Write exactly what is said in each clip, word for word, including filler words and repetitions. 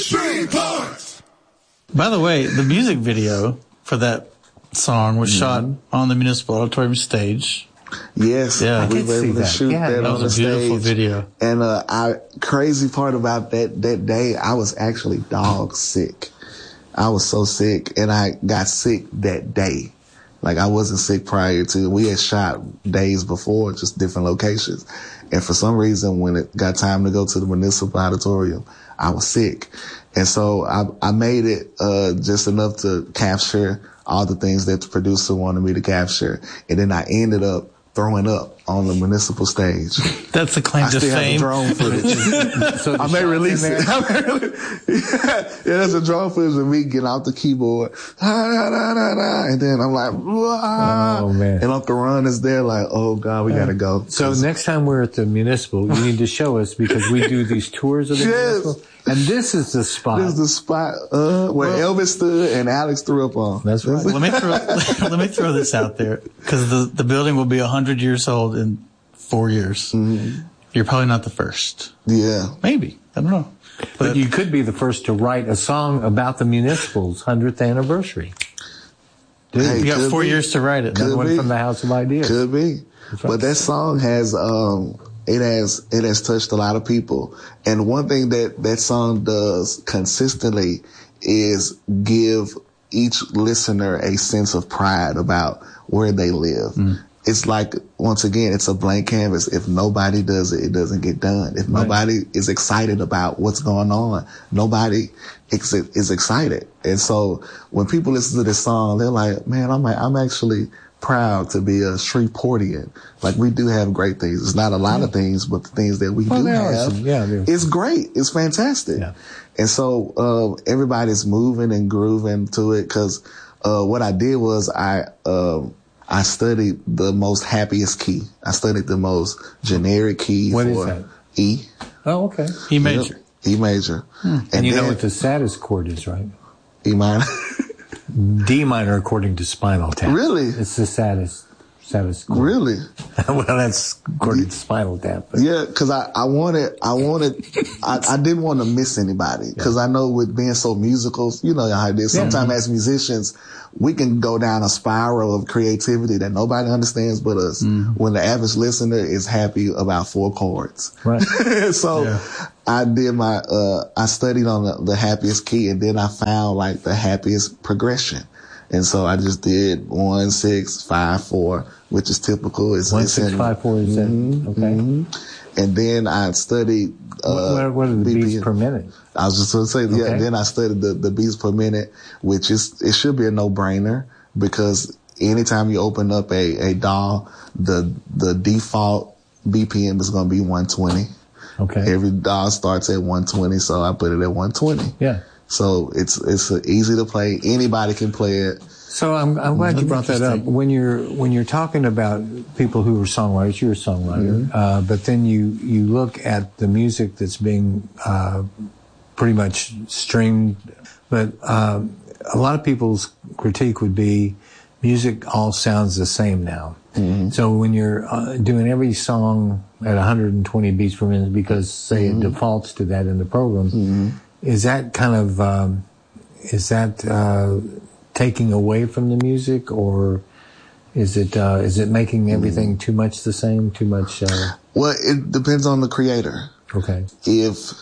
Stream Parts. By the way, the music video for that song was mm-hmm. shot on the Municipal Auditorium stage. Yes, yeah, we were able to that. shoot yeah, that, that on the was a beautiful stage. video. And uh, I crazy part about that that day, I was actually dog sick. I was so sick, and I got sick that day. Like, I wasn't sick prior to. We had shot days before, just different locations. And for some reason, when it got time to go to the Municipal Auditorium, I was sick. And so I, I made it uh just enough to capture all the things that the producer wanted me to capture. And then I ended up throwing up on the municipal stage. That's a claim I to still fame. Have the drone footage. So I may release it. yeah, there's a drone footage of me getting off the keyboard. Da, da, da, da, da, and then I'm like, wah. Oh, man. And Uncle Ron is there like, oh, God, we got to go. So next time we're at the Municipal, you need to show us because we do these tours of the yes. Municipal. And this is the spot. This is the spot uh, where well, Elvis stood and Alex threw up on. That's right. let me throw let me throw this out there because the the building will be a hundred years old in four years. Mm-hmm. You're probably not the first. Yeah, maybe I don't know, but, but you could be the first to write a song about the Municipal's hundredth anniversary. Dude, hey, you got four be. years to write it. That one from the House of Ideas. Could be, right. But that song has. um It has, it has touched a lot of people. And one thing that that song does consistently is give each listener a sense of pride about where they live. Mm. It's like, once again, it's a blank canvas. If nobody does it, it doesn't get done. If right. nobody is excited about what's going on, nobody is, is excited. And so when people listen to this song, they're like, man, I'm, I'm actually proud to be a Shreveportian. Like, we do have great things. It's not a lot yeah. of things, but the things that we well, do have, some, yeah, it's great. It's fantastic. Yeah. And so, uh, everybody's moving and grooving to it because, uh, what I did was I, uh, I studied the most happiest key. I studied the most generic key what for is that? E. Oh, okay. E major. E major. Hmm. And, and you then, know what the saddest chord is, right? E minor. D minor, according to Spinal Tap. Really? It's the saddest, saddest chord. Really? Well, that's according to Spinal Tap. But. Yeah, because I, I wanted, I wanted, I, I didn't want to miss anybody. Because yeah. I know with being so musical, you know how it is. Sometimes yeah. as musicians, we can go down a spiral of creativity that nobody understands but us. Mm. When the average listener is happy about four chords. Right. so yeah. I did my, uh, I studied on the, the happiest key and then I found like the happiest progression. And so I just did one, six, five, four, which is typical. It's, one, it's six, in, five, four is mm-hmm, it? Okay. Mm-hmm. And then I studied, uh, what, what are the B P M. beats per minute? I was just going to say, okay. yeah, then I studied the, the beats per minute, which is, it should be a no-brainer because anytime you open up a, a D A W, the, the default B P M is going to be one twenty. Okay. Every D A W starts at one twenty, so I put it at one twenty. Yeah. So it's, it's easy to play. Anybody can play it. So I'm, I'm glad you brought that up. When you're, when you're talking about people who are songwriters, you're a songwriter, mm-hmm. uh, but then you, you look at the music that's being, uh, pretty much streamed, but, um, a lot of people's critique would be music all sounds the same now. Mm-hmm. So when you're uh, doing every song at one hundred twenty beats per minute because, say, mm-hmm. it defaults to that in the program, mm-hmm. is that kind of, um, is that uh, taking away from the music, or is it uh, is it making everything mm-hmm. too much the same, too much? Uh... Well, it depends on the creator. Okay. If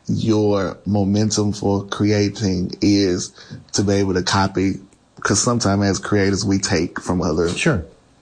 your momentum for creating is to be able to copy, because sometimes as creators we take from other sure.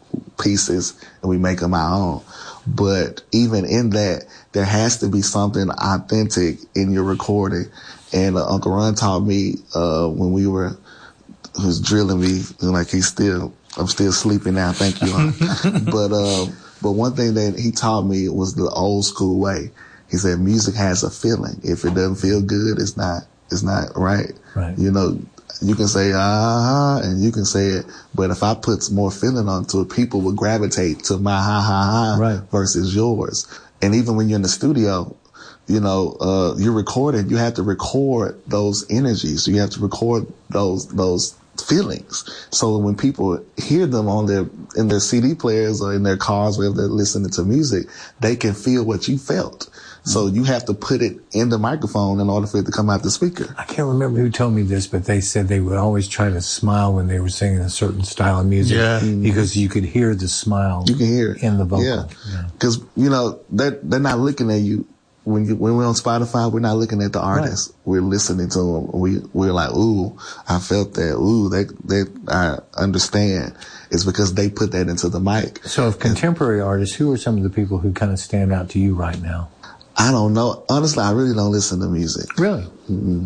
pieces and we make them our own. But even in that, there has to be something authentic in your recording. And uh, Uncle Ron taught me uh when we were, he was drilling me, like he's still, I'm still sleeping now, thank you. but uh, but one thing that he taught me was the old school way. He said music has a feeling. If it doesn't feel good, it's not, it's not right. Right. You know, you can say, ah, and you can say it, but if I put more feeling onto it, people will gravitate to my ha ha ha right. versus yours. And even when you're in the studio, you know, uh, you're recording, you have to record those energies. You have to record those, those feelings. So when people hear them on their, in their C D players or in their cars, wherever they're listening to music, they can feel what you felt. So you have to put it in the microphone in order for it to come out the speaker. I can't remember who told me this, but they said they would always try to smile when they were singing a certain style of music, yeah. because you could hear the smile. You can hear it in the vocal. Yeah, because yeah. you know they're they're not looking at you when you when we're on Spotify. We're not looking at the artist. Right. We're listening to them. We we're like, ooh, I felt that. Ooh, they they I understand. It's because they put that into the mic. So, of contemporary and, artists, who are some of the people who kind of stand out to you right now? I don't know. Honestly, I really don't listen to music. Really? Mm-hmm.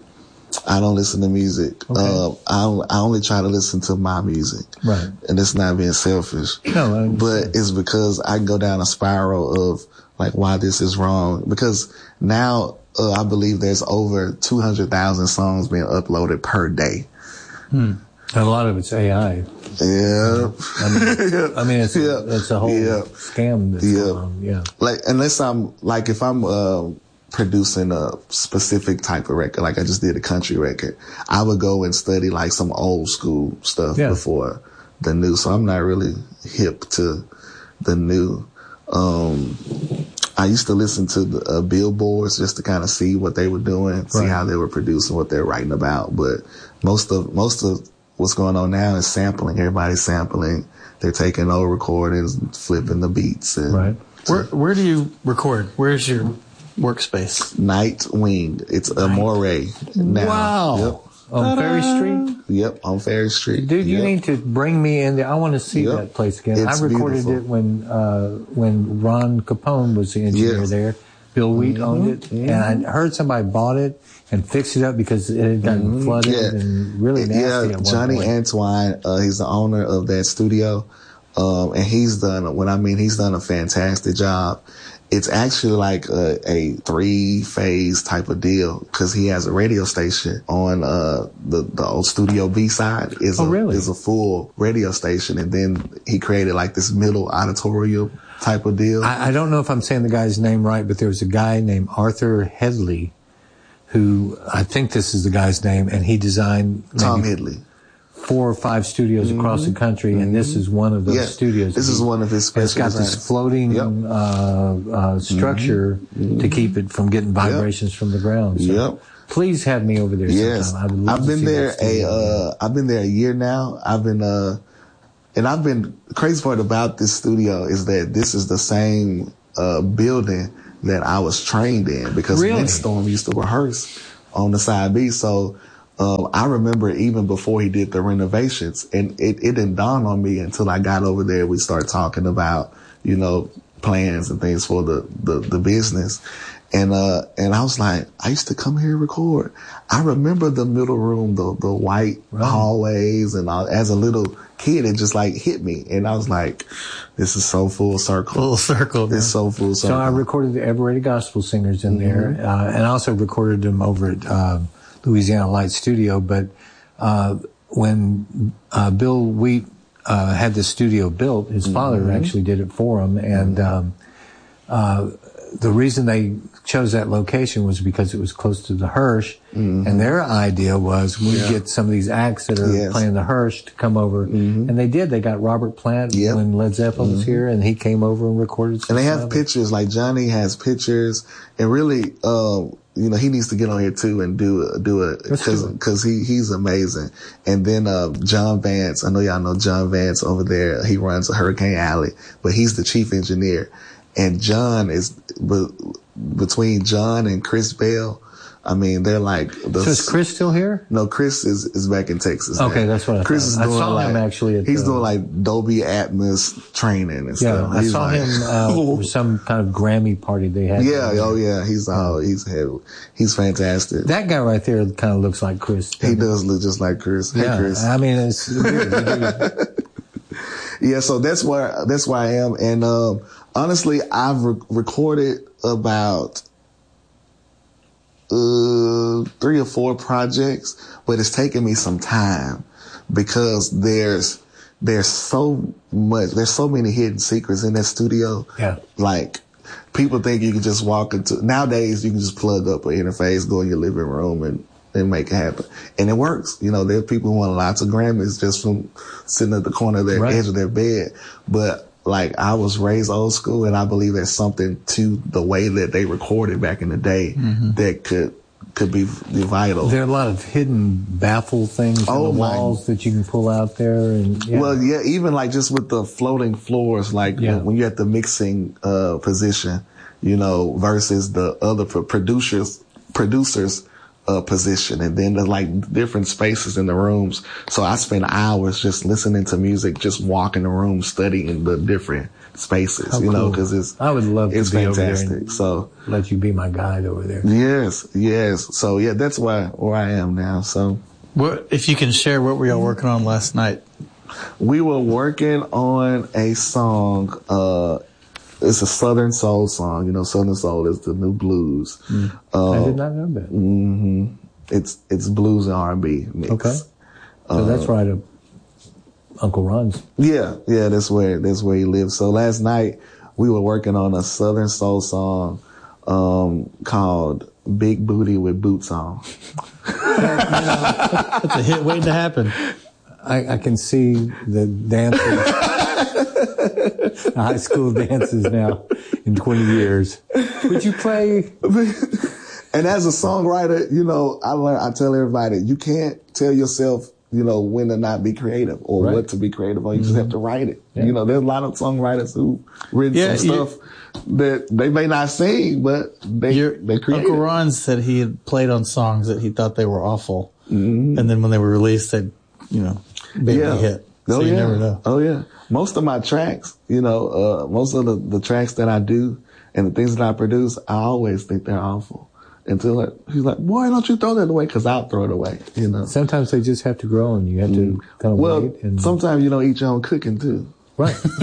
I don't listen to music. Okay. Uh, I I only try to listen to my music. Right. And it's not being selfish. No, but it's because I go down a spiral of like why this is wrong. Because now uh, I believe there's over two hundred thousand songs being uploaded per day. Hmm. And a lot of it's A I. Yeah. I mean, I mean it's, yeah. a, it's a whole yeah. scam that's yeah. going on. Yeah. Like, unless I'm, like, if I'm, uh, producing a specific type of record, like I just did a country record, I would go and study, like, some old school stuff yeah. before the new. So I'm not really hip to the new. Um, I used to listen to the uh, billboards just to kind of see what they were doing, right. see how they were producing, what they're writing about. But most of, most of, what's going on now is sampling. Everybody's sampling. They're taking old recordings and flipping the beats. And right. Where Where do you record? Where's your workspace? Nightwing. It's Amore now. Wow. Yep. On Ferry Street? Yep, on Ferry Street. Dude, you yep. need to bring me in there. I want to see yep. that place again. It's I recorded beautiful. it when uh, when Ron Capone was the engineer yes. there. Bill Wheat mm-hmm. owned it. Mm-hmm. And I heard somebody bought it and fixed it up because it had gotten mm-hmm. flooded yeah. and really nasty. Yeah, at one Johnny point. Antoine, uh, he's the owner of that studio. Um, and he's done, when I mean he's done a fantastic job. It's actually like a, a three-phase type of deal because he has a radio station on uh, the the old Studio B side. Is oh, a, really? Is a full radio station, and then he created like this middle auditorium type of deal. I, I don't know if I'm saying the guy's name right, but there was a guy named Arthur Headley who, I think this is the guy's name, and he designed Tom Headley. four or five studios mm-hmm. across the country, mm-hmm. and this is one of those yeah, studios. This is one of his special It's got designs. this floating yep. uh, uh, structure mm-hmm. to keep it from getting vibrations yep. from the ground. So yep. please have me over there yes. sometime. I would love I've been to see there that studio. a uh, I've been there a year now. I've been uh and I've been the crazy part about this studio is that this is the same uh building that I was trained in because really? Windstorm used to rehearse on the side B. So Um, I remember even before he did the renovations, and it, it didn't dawn on me until I got over there. We started talking about, you know, plans and things for the, the, the business. And, uh, and I was like, I used to come here and record. I remember the middle room, the, the white right. hallways and all. As a little kid, it just like hit me. And I was like, this is so full circle. Full circle. It's so full circle. So I recorded the Eveready Gospel Singers in mm-hmm. there, uh, and I also recorded them over at, um, Louisiana Light Studio, but uh, when uh, Bill Wheat uh, had the studio built, his mm-hmm. father actually did it for him, and um, uh, the reason they chose that location was because it was close to the Hirsch, mm-hmm. and their idea was we yeah. get some of these acts that are yes. playing the Hirsch to come over, mm-hmm. and they did. They got Robert Plant yep. when Led Zeppelin mm-hmm. was here, and he came over and recorded some And they have stuff. pictures, like Johnny has pictures, and really, uh, you know, he needs to get on here too and do a, do it because because he he's amazing. And then uh, John Vance, I know y'all know John Vance over there. He runs Hurricane Alley, but he's the chief engineer. And John is be, between John and Chris Bell. I mean, they're like. The, so is Chris still here? No, Chris is, is back in Texas. Okay, now. that's what I Chris thought. is I doing saw like, him actually. At he's the, doing like Dolby Atmos training and yeah, stuff. I He's saw like, him uh, for some kind of Grammy party they had. Yeah, oh yeah, he's uh, he's he's fantastic. That guy right there kind of looks like Chris. He does look just like Chris. Hey, yeah, Chris. I mean, it's yeah. So that's where that's where I am, and um, honestly, I've re- recorded about. Uh, three or four projects, but it's taken me some time because there's there's so much, there's so many hidden secrets in that studio. Yeah, like people think you can just walk into. Nowadays, you can just plug up an interface, go in your living room, and and make it happen, and it works. You know, there are people who want lots of Grammys just from sitting at the corner of their right. edge of their bed, but like I was raised old school, and I believe there's something to the way that they recorded back in the day mm-hmm. that could could be vital. There are a lot of hidden baffle things oh, on the walls my. that you can pull out there. And yeah. Well, yeah, even like just with the floating floors, like yeah. when you're at the mixing uh, position, you know, versus the other producers producers. Uh, position, and then the like different spaces in the rooms. So I spend hours just listening to music, just walking the room, studying the different spaces. How you cool. know, because it's I would love it's to be fantastic. Over there and so let you be my guide over there. Yes, yes. So yeah, that's why where I am now. So, what if you can share what were y'all working on last night? We were working on a song. Uh, It's a Southern soul song. You know, Southern soul is the new blues. Mm. Uh, I did not know that. Mm-hmm. It's it's blues and R and B mix. Okay, so uh, that's right up Uncle Ron's. Yeah, yeah, that's where that's where he lives. So last night we were working on a Southern soul song um, called "Big Booty with Boots On." That's a hit waiting to happen. I, I can see the dancers. High school dances now in twenty years. Would you play? And as a songwriter, you know, I learn, I tell everybody, you can't tell yourself, you know, when to not be creative or right. what to be creative on. You mm-hmm. just have to write it. Yeah. You know, there's a lot of songwriters who written yeah, some stuff that they may not sing, but they they create. Uncle Ron said he had played on songs that he thought they were awful, mm-hmm. and then when they were released, they, you know, big yeah. hit. So oh you yeah. never know. Oh yeah. Most of my tracks, you know, uh, most of the, the tracks that I do and the things that I produce, I always think they're awful. Until like, he's like, boy, don't you throw that away? Cause I'll throw it away, you know. Sometimes they just have to grow and you have to kind of well, wait. And sometimes you don't eat your own cooking too. Right. So,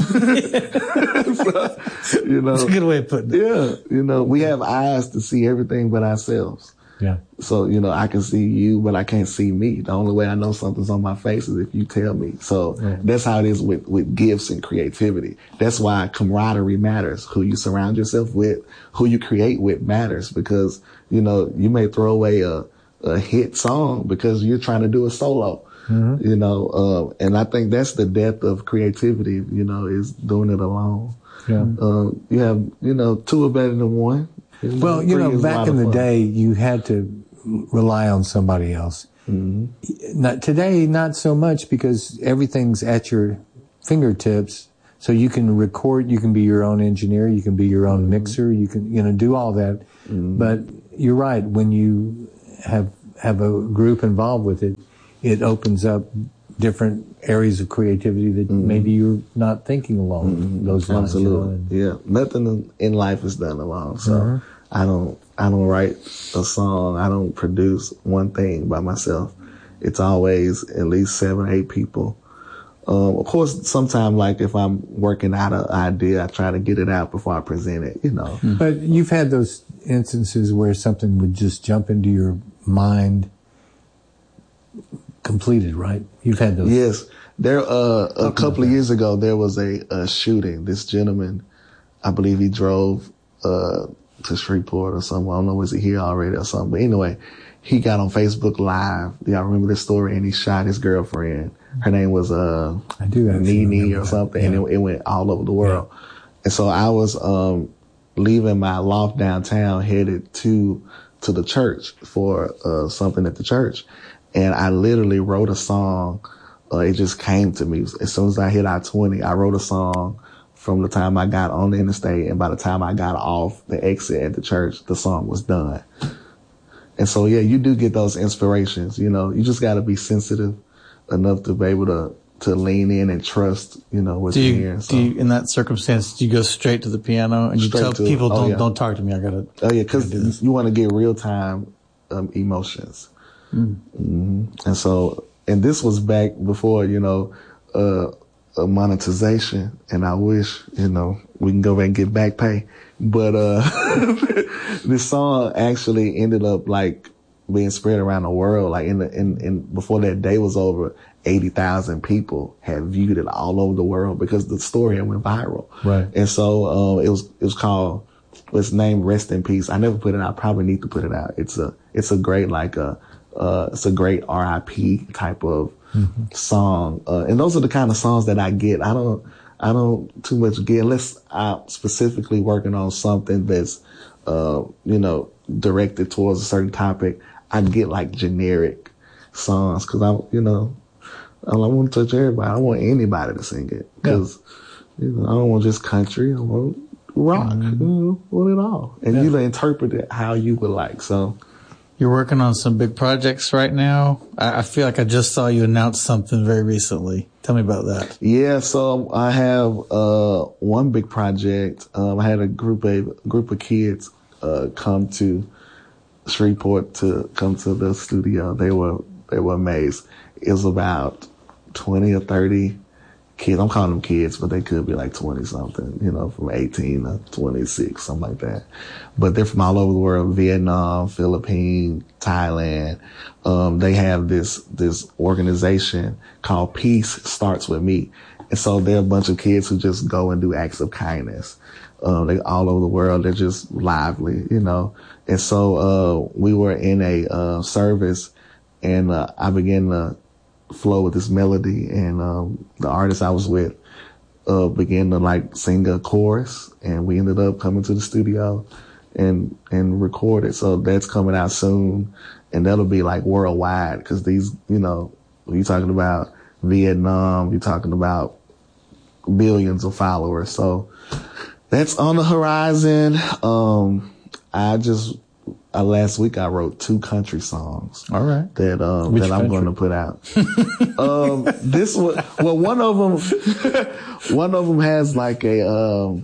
you know. That's a good way of putting it. Yeah. You know, we have eyes to see everything but ourselves. Yeah. So, you know, I can see you, but I can't see me. The only way I know something's on my face is if you tell me. So yeah. that's how it is with, with gifts and creativity. That's why camaraderie matters. Who you surround yourself with, who you create with matters, because, you know, you may throw away a, a hit song because you're trying to do a solo, mm-hmm. you know, uh, and I think that's the depth of creativity, you know, is doing it alone. Yeah. Uh, you have, you know, two are better than one. Well, you know, back in the day, you had to rely on somebody else. Mm-hmm. Not today, not so much, because everything's at your fingertips. So you can record, you can be your own engineer, you can be your own mm-hmm. mixer, you can, you know, do all that. Mm-hmm. But you're right, when you have have a group involved with it, it opens up different areas of creativity that mm-hmm. maybe you're not thinking along mm-hmm. those lines. Absolutely, you know, and, yeah. Nothing in life is done alone. So mm-hmm. I don't, I don't write a song. I don't produce one thing by myself. It's always at least seven, eight people. Um, of course, sometimes, like if I'm working out an idea, I try to get it out before I present it. You know. Mm-hmm. But you've had those instances where something would just jump into your mind. Completed, right? You've had those. Yes. There, uh, a couple of years ago, there was a, a shooting. This gentleman, I believe he drove, uh, to Shreveport or something. I don't know, was he here already or something? But anyway, he got on Facebook Live. Y'all remember this story? And he shot his girlfriend. Her name was, uh, I do Nene or something. Yeah. And it, it went all over the world. Yeah. And so I was, um, leaving my loft downtown, headed to, to the church for, uh, something at the church. And I literally wrote a song. Uh, it just came to me. As soon as I hit I twenty, I wrote a song from the time I got on the interstate. And by the time I got off the exit at the church, the song was done. And so, yeah, you do get those inspirations. You know, you just got to be sensitive enough to be able to, to lean in and trust, you know, what's do you, here. So, do you, in that circumstance, do you go straight to the piano and you tell people, oh, don't, yeah. don't talk to me. I got to. Oh, yeah, because you want to get real time um, emotions. Mm. Mm-hmm. And so, and this was back before, you know, uh, a monetization. And I wish, you know, we can go back and get back pay. But, uh, this song actually ended up like being spread around the world. Like in the, in, in, before that day was over, eighty thousand people had viewed it all over the world because the story had went viral. Right. And so, um, it was, it was called, it's named Rest in Peace. I never put it out. I probably need to put it out. It's a, it's a great, like, a, Uh, it's a great R I P type of mm-hmm. song. Uh, and those are the kind of songs that I get. I don't, I don't too much get, unless I'm specifically working on something that's, uh, you know, directed towards a certain topic. I get like generic songs because I, you know, I don't want to touch everybody. I don't want anybody to sing it because, yeah. you know, I don't want just country. I want rock, mm-hmm. you know, want it all. And yeah. you interpret it how you would like. So. You're working on some big projects right now. I, I feel like I just saw you announce something very recently. Tell me about that. Yeah, so I have uh one big project. Um, I had a group of group of kids uh come to Shreveport to come to the studio. They were they were amazed. It was about twenty or thirty kids. I'm calling them kids, but they could be like twenty something, you know, from eighteen to twenty-six, something like that. But they're from all over the world, Vietnam, Philippines, Thailand. Um, they have this, this organization called Peace Starts With Me. And so they're a bunch of kids who just go and do acts of kindness. Um, they all over the world. They're just lively, you know. And so, uh, we were in a, uh, service and, uh, I began to flow with this melody, and um the artist I was with uh began to like sing a chorus, and we ended up coming to the studio and and record it. So that's coming out soon, and that'll be like worldwide because these, you know, when you're talking about Vietnam, you're talking about billions of followers. So that's on the horizon. Um I just Uh, last week I wrote two country songs. All right. That, um, that I'm going to put out. um, this one, well, one of them, one of them has like a, um,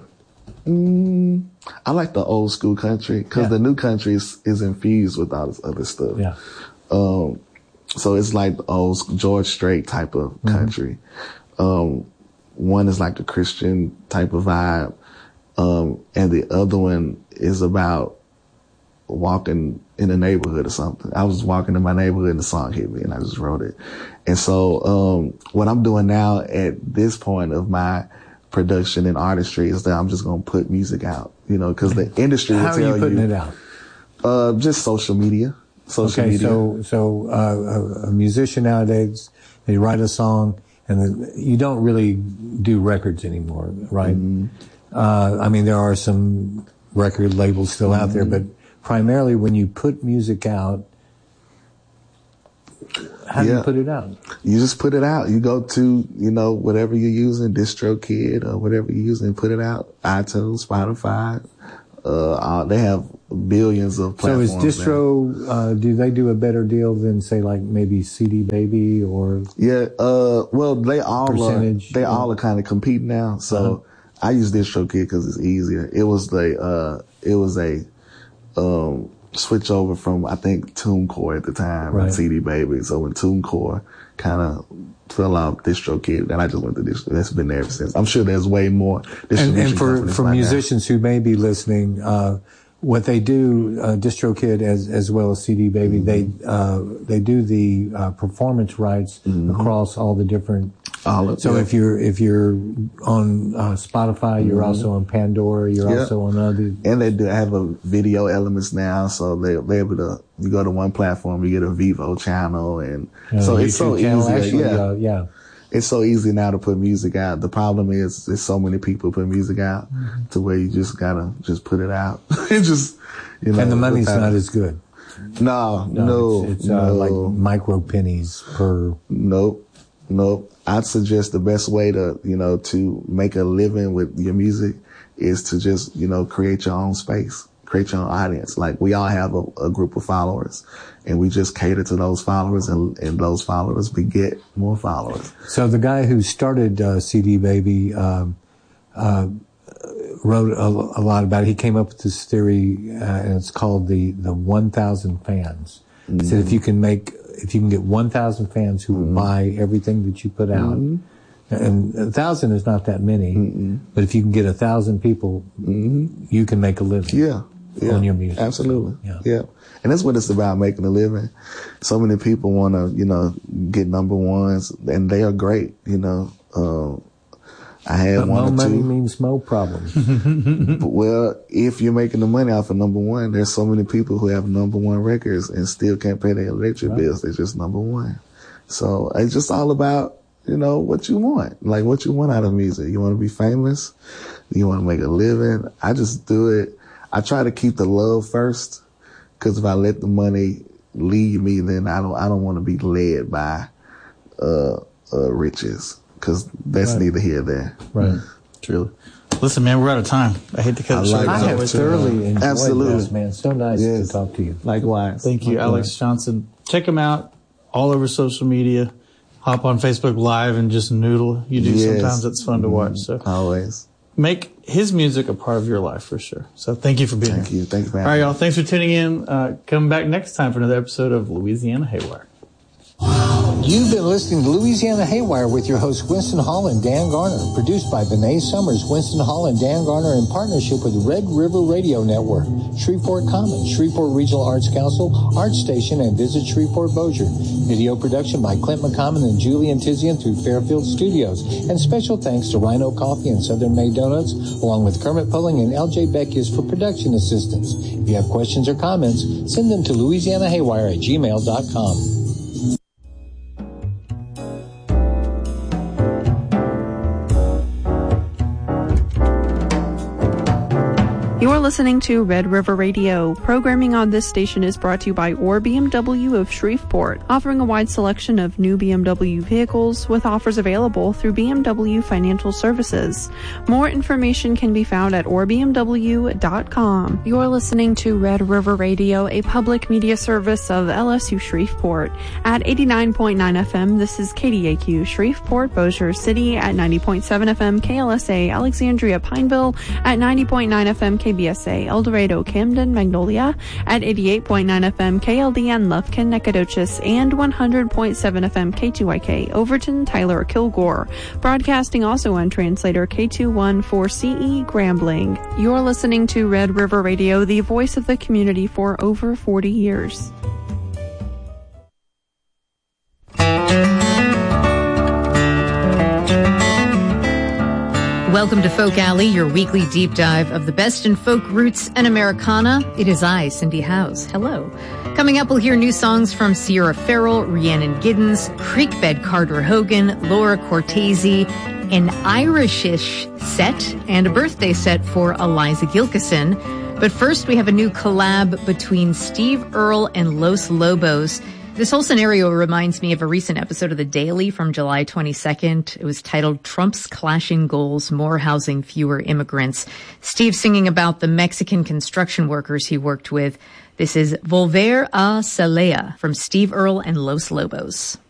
mm, I like the old school country because yeah. the new country is, is infused with all this other stuff. Yeah. Um, so it's like the old George Strait type of country. Mm-hmm. Um, one is like the Christian type of vibe. Um, and the other one is about walking in a neighborhood or something. I was walking in my neighborhood and the song hit me and I just wrote it. And so, um, what I'm doing now at this point of my production and artistry is that I'm just going to put music out, you know, cause the industry will How tell you. How are you putting it out? Uh, just social media. Social okay, media. so, so, uh, a, a musician nowadays, they write a song and the, you don't really do records anymore, right? Mm-hmm. Uh, I mean, there are some record labels still mm-hmm. out there, but primarily when you put music out, how do yeah. you put it out? You just put it out. You go to, you know, whatever you're using, DistroKid or whatever you're using, put it out. iTunes, Spotify. Uh, uh they have billions of platforms. So is Distro, uh, do they do a better deal than say like maybe C D Baby or? Yeah, uh, well, they all percentage, are, they yeah. all are kind of competing now. So uh-huh. I use DistroKid because it's easier. It was the, uh, it was a, um, switch over from, I think, TuneCore at the time, right. and C D Baby. So when TuneCore kind of fell off DistroKid, then I just went to Distro. That's been there ever since. I'm sure there's way more distribution. And, and for, for musicians now. Who may be listening, uh, what they do, uh, DistroKid as, as well as C D Baby, mm-hmm. they, uh, they do the, uh, performance rights mm-hmm. across all the different, all of, so yeah. if you're, if you're on, uh, Spotify, you're mm-hmm. also on Pandora, you're yeah. also on other. And they do have a video elements now, so they, they're able to, you go to one platform, you get a Vivo channel, and yeah, so it's so easy. Actually, yeah. Uh, yeah. It's so easy now to put music out. The problem is there's so many people put music out mm-hmm. to where you just gotta just put it out. It just, you know. And the money's not as good. No, no, no. It's, it's no. Uh, like micro pennies per. Nope, nope. I'd suggest the best way to, you know, to make a living with your music is to just, you know, create your own space, create your own audience. Like we all have a, a group of followers, and we just cater to those followers, and, and those followers beget more followers. So the guy who started uh, C D Baby um, uh, wrote a, a lot about it. He came up with this theory, uh, and it's called the the one thousand fans. Mm-hmm. He said if you can make if you can get one thousand fans who mm-hmm. will buy everything that you put out, mm-hmm. and a thousand is not that many, mm-hmm. but if you can get a thousand people, mm-hmm. you can make a living. Yeah. Yeah, on your music. Absolutely. Yeah. yeah. And that's what it's about, making a living. So many people want to, you know, get number ones, and they are great, you know. Um, I had but one more or money two. means more problems. But, well, if you're making the money off of number one, there's so many people who have number one records and still can't pay their electric right. bills. They're just number one. So it's just all about, you know, what you want. Like, what you want out of music. You want to be famous? You want to make a living? I just do it. I try to keep the love first, because if I let the money lead me, then I don't, I don't want to be led by, uh, uh, riches, because that's right. neither here nor there. Right. Truly. Listen, man, we're out of time. I hate to cut it short. I have thoroughly enjoyed Absolutely. this, man. So nice yes. to talk to you. Likewise. Thank you, Likewise. Alex Johnson. Check him out all over social media. Hop on Facebook Live and just noodle. You do yes. sometimes. It's fun to watch. So always make his music a part of your life for sure. So thank you for being thank here. You. Thank you for having All right, me. y'all. Thanks for tuning in. Uh, come back next time for another episode of Louisiana Haywire. You've been listening to Louisiana Haywire with your hosts Winston Hall and Dan Garner. Produced by Bené Summers, Winston Hall and Dan Garner in partnership with Red River Radio Network, Shreveport Commons, Shreveport Regional Arts Council, Art Station, and Visit Shreveport Bossier. Video production by Clint McCommon and Julian Tizian through Fairfield Studios. And special thanks to Rhino Coffee and Southern Made Donuts, along with Kermit Pulling and L J Beckius for production assistance. If you have questions or comments, send them to louisiana haywire at gmail dot com. You're listening to Red River Radio. Programming on this station is brought to you by Orr B M W of Shreveport, offering a wide selection of new B M W vehicles with offers available through B M W Financial Services. More information can be found at orr b m w dot com. You're listening to Red River Radio, a public media service of L S U Shreveport. At eighty-nine point nine F M, this is K D A Q Shreveport, Bossier City. At ninety point seven F M, K L S A Alexandria Pineville. At ninety point nine F M, K B S A El Dorado, Camden, Magnolia, at eighty-eight point nine F M K L D N Lufkin, Nacogdoches, and one hundred point seven F M K two Y K Overton, Tyler, Kilgore. Broadcasting also on translator K two one four C E Grambling. You're listening to Red River Radio, the voice of the community for over forty years. Welcome to Folk Alley, your weekly deep dive of the best in folk roots and Americana. It is I, Cindy House. Hello. Coming up, we'll hear new songs from Sierra Farrell, Rhiannon Giddens, Creekbed Carter Hogan, Laura Cortese, an Irishish set, and a birthday set for Eliza Gilkison. But first, we have a new collab between Steve Earle and Los Lobos. This whole scenario reminds me of a recent episode of The Daily from July twenty-second. It was titled Trump's Clashing Goals, More Housing, Fewer Immigrants. Steve singing about the Mexican construction workers he worked with. This is Volver a Celaya from Steve Earle and Los Lobos.